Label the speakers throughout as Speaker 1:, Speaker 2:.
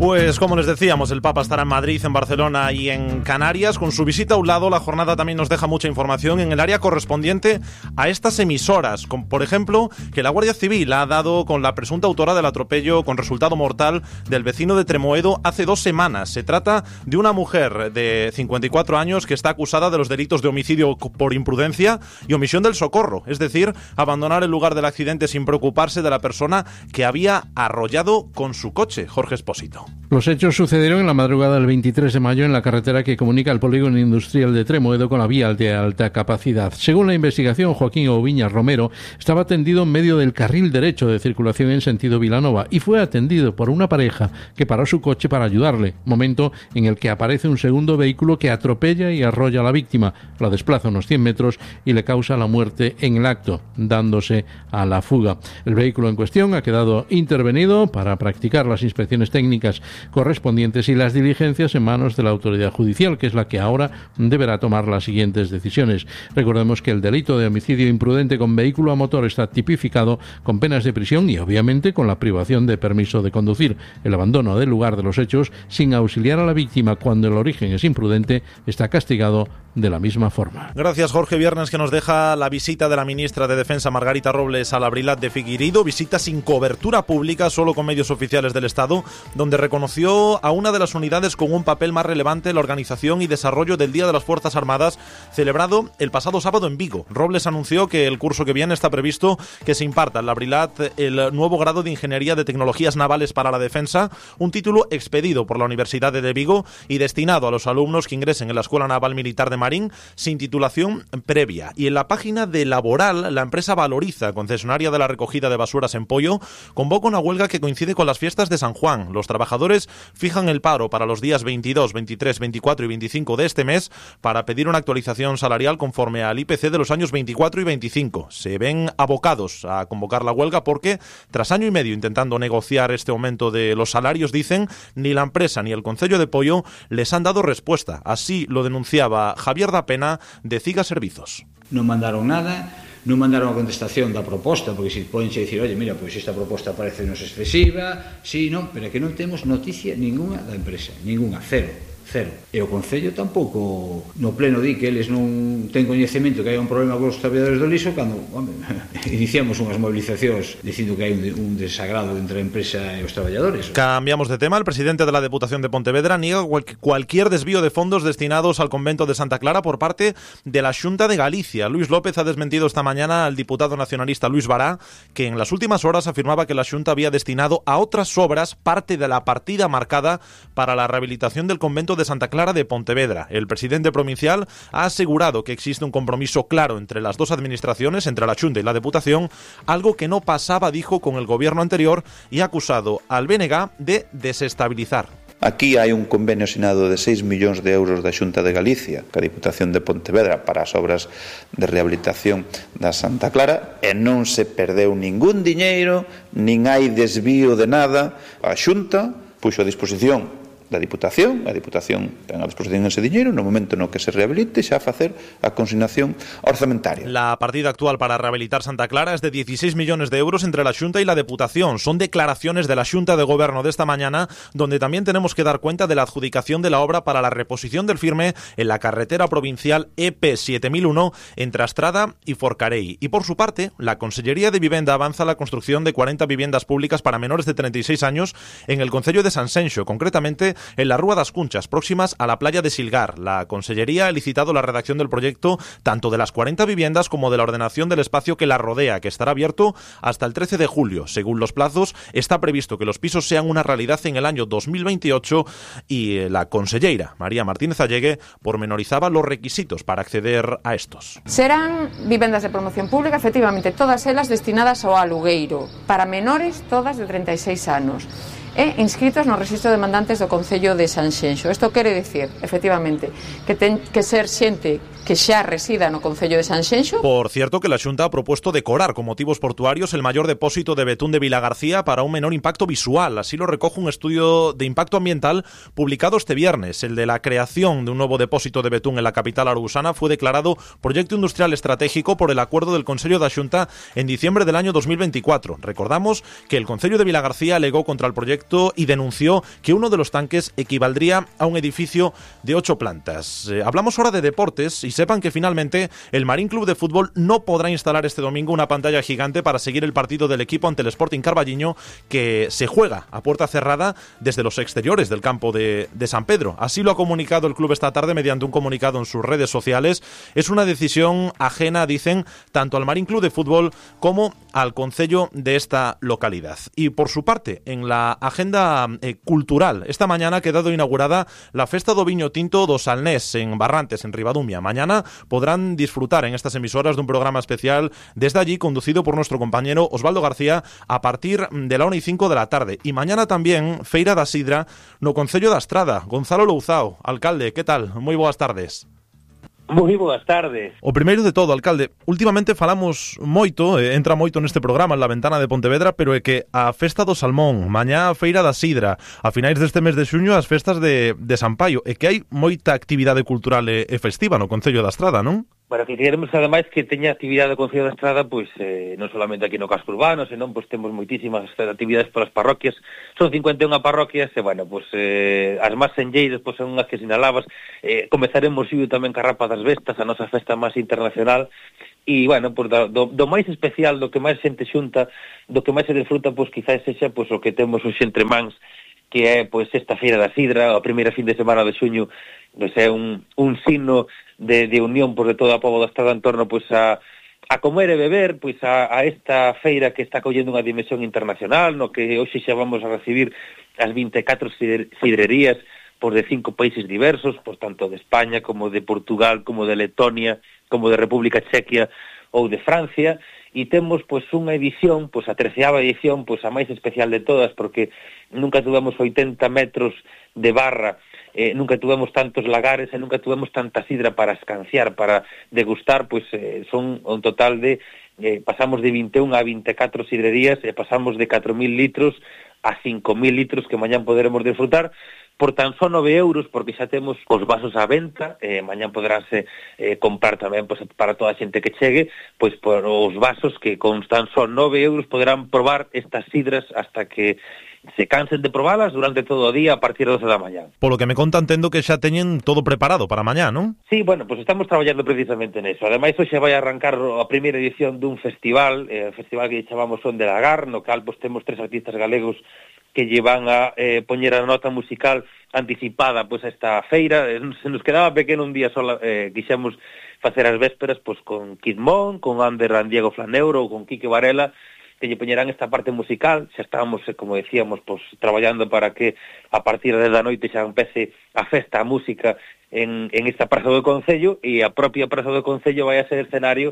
Speaker 1: Pues como les decíamos, el Papa estará en Madrid, en Barcelona y en Canarias. Con su visita a un lado, la jornada también nos deja mucha información en el área correspondiente a estas emisoras. Como por ejemplo, que la Guardia Civil ha dado con la presunta autora del atropello con resultado mortal del vecino de Tremoedo hace 2 semanas. Se trata de una mujer de 54 años que está acusada de los delitos de homicidio por imprudencia y omisión del socorro, es decir, abandonar el lugar del accidente sin preocuparse de la persona que había arrollado con su coche. Jorge Espósito.
Speaker 2: Los hechos sucedieron en la madrugada del 23 de mayo en la carretera que comunica el polígono industrial de Tremoedo con la vía de alta capacidad. Según la investigación, Joaquín Oviñas Romero estaba tendido en medio del carril derecho de circulación en sentido Vilanova y fue atendido por una pareja que paró su coche para ayudarle, momento en el que aparece un segundo vehículo que atropella y arrolla a la víctima, la desplaza unos 100 metros y le causa la muerte en el acto, dándose a la fuga. El vehículo en cuestión ha quedado intervenido para practicar las inspecciones técnicas correspondientes y las diligencias en manos de la autoridad judicial, que es la que ahora deberá tomar las siguientes decisiones. Recordemos que el delito de homicidio imprudente con vehículo a motor está tipificado con penas de prisión y obviamente con la privación de permiso de conducir. El abandono del lugar de los hechos sin auxiliar a la víctima cuando el origen es imprudente está castigado de la misma forma.
Speaker 1: Gracias, Jorge. Viernes que nos deja la visita de la ministra de Defensa Margarita Robles a la Brilat de Figueiredo, visita sin cobertura pública, solo con medios oficiales del Estado, donde reconoció a una de las unidades con un papel más relevante en la organización y desarrollo del Día de las Fuerzas Armadas, celebrado el pasado sábado en Vigo. Robles anunció que el curso que viene está previsto que se imparta en la Brilat el nuevo grado de Ingeniería de Tecnologías Navales para la Defensa, un título expedido por la Universidad de Vigo y destinado a los alumnos que ingresen en la Escuela Naval Militar de Marín sin titulación previa. Y en la página de Laboral, la empresa Valoriza, concesionaria de la recogida de basuras en Poio, convoca una huelga que coincide con las fiestas de San Juan. Los trabajadores fijan el paro para los días 22, 23, 24 y 25 de este mes para pedir una actualización salarial conforme al IPC de los años 24 y 25. Se ven abocados a convocar la huelga porque, tras año y medio intentando negociar este aumento de los salarios, dicen, ni la empresa ni el Concello de Poio les han dado respuesta. Así lo denunciaba Javier da Pena de Ciga Servizos.
Speaker 3: Non mandaron nada, non mandaron a contestación da proposta, porque se podenche dicir, oye, mira, pois esta proposta parece nos excesiva, sí, non, pero é que non temos noticia ninguna da empresa, ninguna, cero. E o Concello tampouco no pleno di que eles non ten coñecemento que hai un problema con os traballadores do lixo cando, iniciamos unhas movilizacións dicindo que hai un desagrado entre a empresa e os traballadores.
Speaker 1: Cambiamos de tema. El presidente de la Deputación de Pontevedra niega cualquier desvío de fondos destinados al convento de Santa Clara por parte de la Xunta de Galicia. Luis López ha desmentido esta mañana al diputado nacionalista Luis Bará, que en las últimas horas afirmaba que la Xunta había destinado a otras obras parte de la partida marcada para la rehabilitación del convento de Santa Clara de Pontevedra. El presidente provincial ha asegurado que existe un compromiso claro entre las dos administraciones, entre la Xunta y la Deputación, algo que no pasaba, dijo, con el gobierno anterior, y ha acusado al BNG de desestabilizar.
Speaker 4: Aquí hai un convenio asinado de 6 millóns de euros da Xunta de Galicia ca Diputación de Pontevedra para as obras de rehabilitación da Santa Clara e non se perdeu ningún diñeiro, nin hai desvío de nada. A Xunta puxo a disposición da Diputación, a Diputación ten a disposición ese diñeiro no momento no que se rehabilite xa a facer a consignación orzamentaria.
Speaker 1: La partida actual para rehabilitar Santa Clara es de 16 millones de euros entre la Xunta y la Deputación. Son declaraciones de la Xunta de Gobierno de esta mañana, donde también tenemos que dar cuenta de la adjudicación de la obra para la reposición del firme en la carretera provincial EP 7001 entre Astrada y Forcarei. Y por su parte, la Consellería de Vivenda avanza la construcción de 40 viviendas públicas para menores de 36 años en el concello de Sanxenxo, concretamente en la Rúa das Cunchas, próximas a la playa de Silgar. La Consellería ha licitado la redacción del proyecto tanto de las 40 viviendas como de la ordenación del espacio que la rodea, que estará abierto hasta el 13 de julio. Según los plazos, está previsto que los pisos sean una realidad en el año 2028 y la conselleira, María Martínez Allegue, pormenorizaba los requisitos para acceder a estos.
Speaker 5: Serán vivendas de promoción pública, efectivamente, todas elas destinadas ao alugueiro, para menores todas de 36 anos. E inscritos no registro de demandantes do Concello de Sanxenxo. Isto quere dicir, efectivamente, que ten que ser xente que xa resida no Concello de Sanxenxo.
Speaker 1: Por cierto, que la Xunta ha propuesto decorar con motivos portuarios el mayor depósito de betún de Vilagarcía para un menor impacto visual. Así lo recoge un estudio de impacto ambiental publicado este viernes. El de la creación de un nuevo depósito de betún en la capital aragusana fue declarado proyecto industrial estratégico por el acuerdo del Consello da Xunta en diciembre del año 2024. Recordamos que el Concello de Vilagarcía alegó contra el proyecto proyecto y denunció que uno de los tanques equivaldría a un edificio de 8 plantas. Hablamos ahora de deportes y sepan que finalmente el Marín Club de Fútbol no podrá instalar este domingo una pantalla gigante para seguir el partido del equipo ante el Sporting Carballiño, que se juega a puerta cerrada desde los exteriores del campo de San Pedro. Así lo ha comunicado el club esta tarde mediante un comunicado en sus redes sociales. Es una decisión ajena, dicen, tanto al Marín Club de Fútbol como al concello de esta localidad. Y por su parte, en la agenda cultural, esta mañana ha quedado inaugurada la Festa do Viño Tinto do Salnés en Barrantes, en Ribadumia. Mañana podrán disfrutar en estas emisoras de un programa especial desde allí, conducido por nuestro compañero Osvaldo García, a partir de la 1:05 de la tarde. Y mañana también Feira da Sidra no concello da Estrada. Gonzalo Louzao, alcalde, ¿qué tal? Moi boas tardes.
Speaker 6: Moi boas tardes.
Speaker 1: O primeiro de todo, alcalde, últimamente falamos moito, entra moito neste programa en La Ventana de Pontevedra, pero é que a Festa do Salmón, mañá a Feira da Sidra, a finais deste mes de xuño as festas de San Paio, e que hai moita actividade cultural e festiva no concello da Estrada, non?
Speaker 6: Bueno, que queremos ademais que teña actividade o Concello da Estrada, pois non solamente aquí no casco urbano, senón pois temos moitísimas actividades polas parroquias. Son 51 parroquias e, bueno, pois as máis senlleiras pois son as que sinalabas. Comezaremos tamén ca Rapa das Vestas, a nosa festa máis internacional. E, bueno, pois do máis especial, do que máis xente xunta, do que máis se disfruta, pois quizás sexa pois o que temos hoxe entre mans, que é pois esta Feira da Sidra, a primeira fin de semana de xuño, pois é un signo de unión pois de todo o pobo da Estrada en torno pois a comer e beber, pois a esta feira que está collendo unha dimensión internacional, no que hoxe xa vamos a recibir as 24 sidrerías pois de 5 países diversos, pois tanto de España como de Portugal, como de Letonia, como de República Chequia ou de Francia, e temos pois unha edición, pois a 13ª edición, pois a máis especial de todas, porque nunca tuvemos 80 metros de barra, nunca tuvemos tantos lagares e nunca tuvemos tanta sidra para escanciar, para degustar, pois son un total de, pasamos de 21 a 24 sidrerías e pasamos de 4.000 litros a 5.000 litros que mañán poderemos disfrutar por tan só 9 euros, porque xa temos os vasos á venta, mañán poderánse comprar tamén pois, para toda a xente que chegue, pois por os vasos que con tan só 9 euros poderán probar estas sidras hasta que se cansen de probalas durante todo o día a partir das 12 da mañá.
Speaker 1: Polo que me conta, entendo que xa teñen todo preparado para mañá, non?
Speaker 6: Sí, bueno, pues estamos traballando precisamente neso. Ademais, hoxe vai arrancar a primeira edición dun festival, festival que chamamos Son de Lagar, no cal pues, temos 3 artistas galegos que llevan a poñer a nota musical anticipada pues, a esta feira. Se nos quedaba pequeno un día sola, quixemos facer as vésperas pues, con Kid Mon, con Ander Diego Flaneuro ou con Quique Varela, que lle poñerán esta parte musical. Xa estábamos, como decíamos, pues, traballando para que a partir da noite xa empece a festa, a música en esta praza do Concello, e a propia praza do Concello vai a ser escenario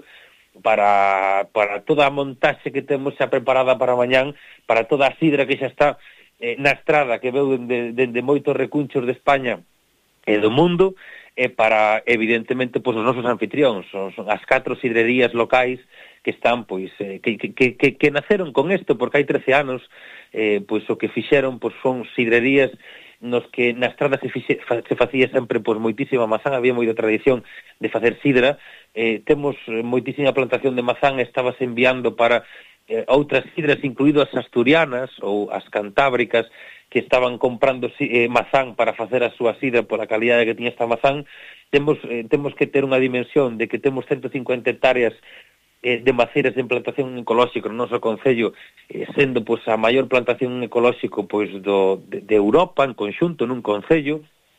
Speaker 6: para toda a montaxe que temos xa preparada para mañán, para toda a sidra que xa está na estrada, que veu dende moitos recunchos de España e do mundo, e para, evidentemente, pues, os nosos anfitrións, son as 4 sidrerías locais que están, pois, que naceron con isto, porque hai 13 anos, pois, o que fixeron, pois, son sidrerías nos que na estrada se facía sempre, pois, moitísima mazán, había moita tradición de facer sidra, temos moitísima plantación de mazán, estabas enviando para outras sidras, incluído as asturianas ou as cantábricas, que estaban comprando mazán para facer a súa sidra por a calidade que tiña esta mazán. Temos que ter unha dimensión de que temos 150 hectáreas de maceiras de plantación ecolóxica no noso concello, sendo pois a maior plantación ecolóxico pois de Europa en conxunto nun concello,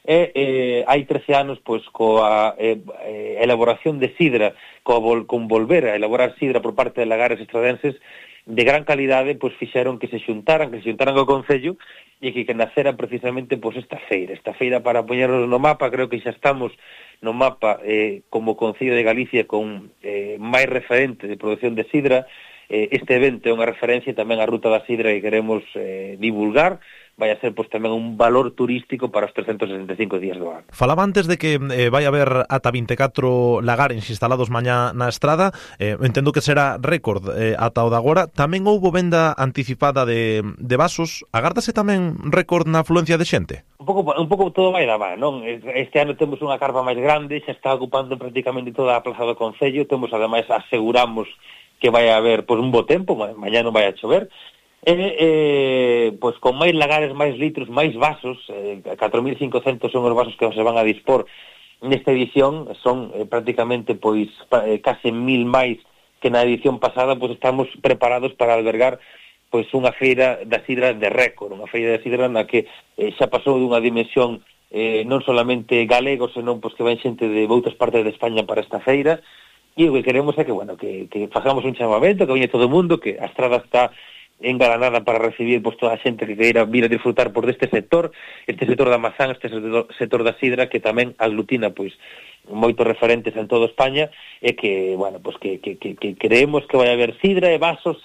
Speaker 6: e hai 13 anos pois coa elaboración de sidra, con volver a elaborar sidra por parte de lagares estradenses de gran calidade, pois fixeron que se xuntaran ao concello e que nacera precisamente pois esta feira para poñernos no mapa. Creo que xa estamos no mapa como Concello de Galicia con máis referente de produción de sidra. Este evento é unha referencia tamén á Ruta da Sidra que queremos divulgar. Vai a ser pois tamén un valor turístico para os 365 días do ano.
Speaker 1: Falaba antes de que vai haber ata 24 lagares instalados mañá na estrada. Entendo que será récord ata o de agora. Tamén houbo venda anticipada de vasos. Agárdase tamén récord na afluencia de xente?
Speaker 6: Un pouco todo vai da man, non? Este ano temos unha carpa máis grande, xa está ocupando prácticamente toda a plaza do Concello. Temos, ademais, aseguramos que vai haber pois un bo tempo, mañá non vai a chover. pois con máis lagares, máis litros, máis vasos, 4.500 son os vasos que se van a dispor nesta edición, son prácticamente pois case 1.000 máis que na edición pasada. Pois estamos preparados para albergar pois unha feira da sidra de récord, unha feira da sidra na que xa pasou dunha dimensión non solamente galego, senón pois que ven xente de outras partes de España para esta feira, e o que queremos é que, bueno, que facamos un chamamento, que veña todo o mundo, que a estrada está engalanada para recibir pois toda a xente que queira vir a disfrutar por deste sector da mazán, este sector da sidra, que tamén aglutina pois moitos referentes en toda España, e que, bueno, pois que creemos que vai haber sidra e vasos,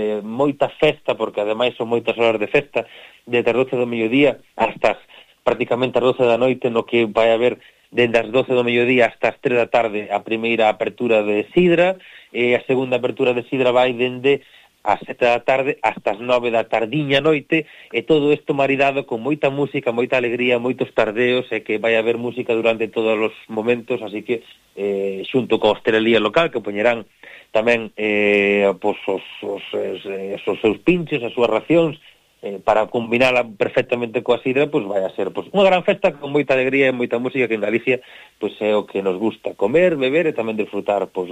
Speaker 6: moita festa, porque ademais son moitas horas de festa, desde as 12 do mediodía hasta prácticamente as 12 da noite, no que vai haber desde as 12 do mediodía hasta as 3 da tarde a primeira apertura de sidra, e a segunda apertura de sidra vai dende ás 7 da tarde hasta as 9 da tardiña noite, e todo isto maridado con moita música, moita alegría, moitos tardeos, e que vai haber música durante todos os momentos, así que xunto coa hostelería local, que poñerán tamén pois os seus pinchos, as súas racións, para combinala perfectamente coa sidra, pois vai a ser pois unha gran festa con moita alegría e moita música, que en Galicia pois é o que nos gusta, comer, beber e tamén disfrutar pois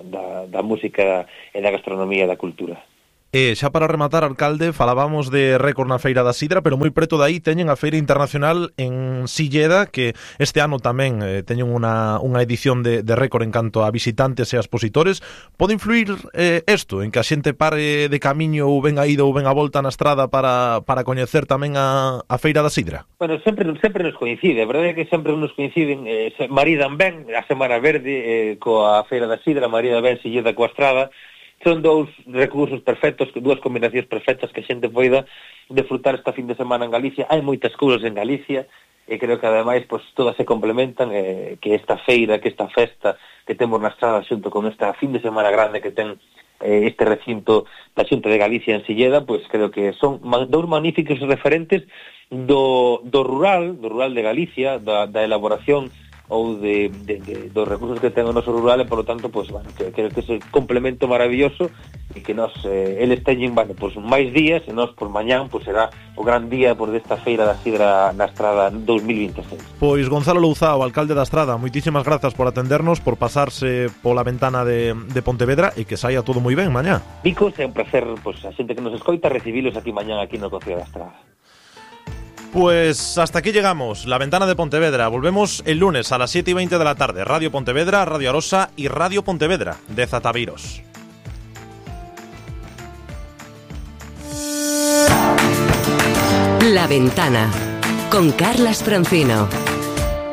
Speaker 6: da música e da gastronomía e da cultura.
Speaker 1: E xa para rematar, alcalde, falábamos de récord na Feira da Sidra, pero moi preto dai teñen a Feira Internacional en Silleda, que este ano tamén teñen unha edición de récord en canto a visitantes e a expositores. Pode influir isto en que a xente pare de camiño ou ben a ida ou ben a volta na estrada para coñecer tamén a Feira da Sidra?
Speaker 6: Bueno, sempre nos coincide, a verdade é que sempre nos coinciden, maridan ben a Semana Verde coa Feira da Sidra, maridan ben Silleda coa estrada. Son dous recursos perfectos, dúas combinacións perfectas que a xente poida disfrutar esta fin de semana en Galicia. Hai moitas cousas en Galicia, e creo que ademais pois todas se complementan, que esta feira, que esta festa que temos na estrada xunto con esta fin de semana grande que ten este recinto da Xunta de Galicia en Silleda, pois creo que son dous magníficos referentes do rural de Galicia, da elaboración ou dos recursos que ten o noso rural, e polo tanto, pois, bueno, que creo que é un complemento maravilloso, e que nos, eles teñen, bueno, pois, máis días, e nos, por mañán, pois, será o gran día por desta feira da sidra na Estrada 2026.
Speaker 1: Pois Gonzalo Louzao, alcalde da Estrada, moitísimas grazas por atendernos, por pasarse pola ventana de Pontevedra, e que saia todo moi ben mañá.
Speaker 6: Vicos, é un placer, pois, a xente que nos escoita, recibilos aquí mañán aquí no Concello da Estrada.
Speaker 1: Pues hasta aquí llegamos, la ventana de Pontevedra. Volvemos el lunes a las 7:20 de la tarde. Radio Pontevedra, Radio Arosa y Radio Pontevedra de Zataviros.
Speaker 7: La ventana con Carlas Francino.